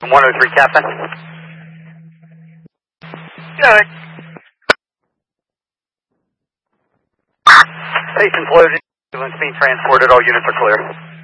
103, Captain. Good. Station's loaded. Ambulance being transported. All units are clear.